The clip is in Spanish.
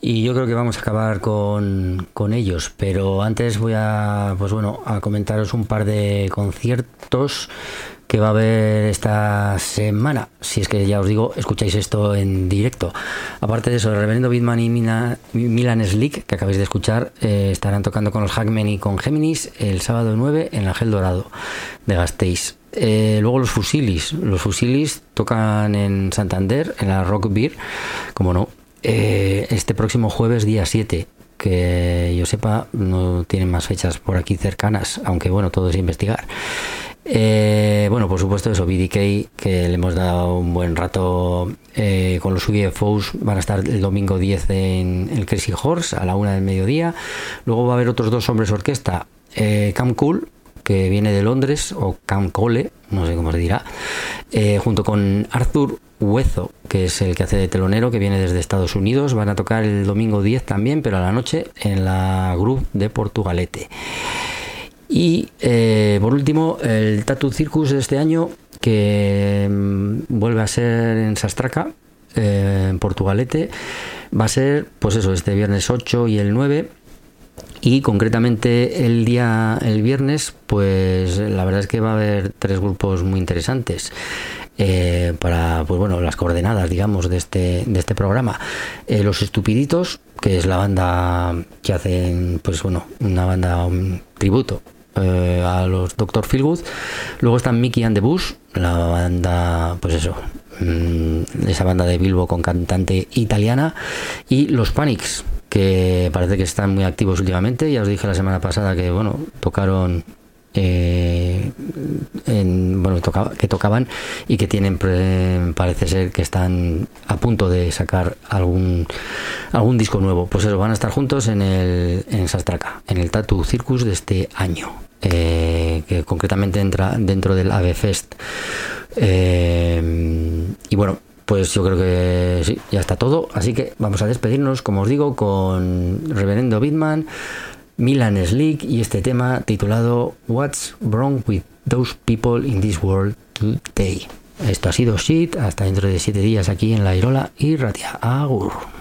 y yo creo que vamos a acabar con ellos, pero antes voy a, pues bueno, a comentaros un par de conciertos que va a haber esta semana, si es que ya os digo, escucháis esto en directo. Aparte de eso, el Reverendo Bitman y Milan Slick, que acabáis de escuchar, estarán tocando con los Hackmen y con Géminis el sábado 9 en Ángel Dorado de Gasteiz. Luego los Fusilis tocan en Santander, en la Rock Beer, como no, este próximo jueves día 7. Que yo sepa, no tienen más fechas por aquí cercanas, aunque bueno, todo es investigar. Bueno, por supuesto eso, BDK, que le hemos dado un buen rato con los UFOs. Van a estar el domingo 10 en el Crazy Horse a la 1 del mediodía. Luego va a haber otros dos hombres orquesta, Cam Cool, que viene de Londres, o Cam Cole, no sé cómo se dirá, junto con Arthur Huezo, que es el que hace de telonero, que viene desde Estados Unidos. Van a tocar el domingo 10 también, pero a la noche en la Groove de Portugalete. Y por último, el Tattoo Circus de este año, que vuelve a ser en Sastraca, en Portugalete. Va a ser, pues eso, este viernes 8 y el 9. Y concretamente el viernes, pues la verdad es que va a haber 3 grupos muy interesantes para, pues bueno, las coordenadas, digamos, de este programa. Los Estupiditos, que es la banda que hacen, pues bueno, una banda, un tributo a los Dr. Feelgood. Luego están Mickey and the Bush, la banda, pues eso, esa banda de Bilbo con cantante italiana. Y los Panics, que parece que están muy activos últimamente. Ya os dije la semana pasada que bueno, tocaron que tocaban y que tienen, parece ser que están a punto de sacar algún disco nuevo. Pues eso, van a estar juntos en Sastraca, en el Tattoo Circus de este año, que concretamente entra dentro del Ave Fest. Y bueno, pues yo creo que sí, ya está todo. Así que vamos a despedirnos, como os digo, con Reverendo Bitman, Milan Slick y este tema titulado What's Wrong with Those People in This World Today. Esto ha sido Shit, hasta dentro de 7 días aquí en La Irola y Ratia. Agur.